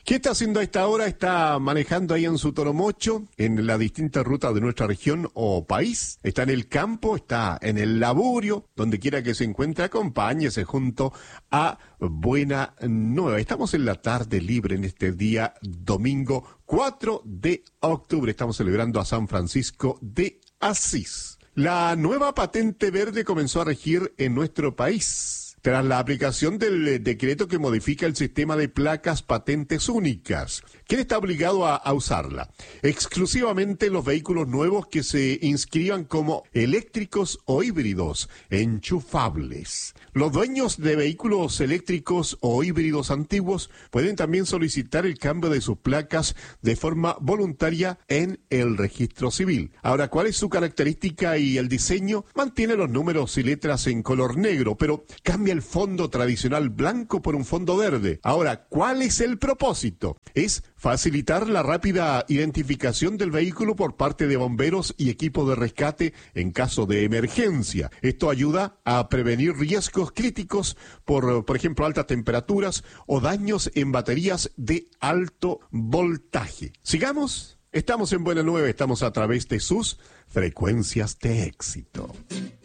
¿Qué está haciendo a esta hora? ¿Está manejando ahí en su toromocho, en las distintas rutas de nuestra región o país? ¿Está en el campo? ¿Está en el laburio? Donde quiera que se encuentre, acompáñese junto a Buena Nueva. Estamos en la tarde libre en este día domingo 4 de octubre. Estamos celebrando a San Francisco de Asís. La nueva patente verde comenzó a regir en nuestro país tras la aplicación del decreto que modifica el sistema de placas patentes únicas. ¿Quién está obligado a usarla? Exclusivamente los vehículos nuevos que se inscriban como eléctricos o híbridos enchufables. Los dueños de vehículos eléctricos o híbridos antiguos pueden también solicitar el cambio de sus placas de forma voluntaria en el registro civil. Ahora, ¿cuál es su característica y el diseño? Mantiene los números y letras en color negro, pero cambia el fondo tradicional blanco por un fondo verde. Ahora, ¿cuál es el propósito? Es facilitar la rápida identificación del vehículo por parte de bomberos y equipos de rescate en caso de emergencia. Esto ayuda a prevenir riesgos críticos por ejemplo, altas temperaturas o daños en baterías de alto voltaje. Sigamos. Estamos en Buena Nueva, estamos a través de sus frecuencias de éxito.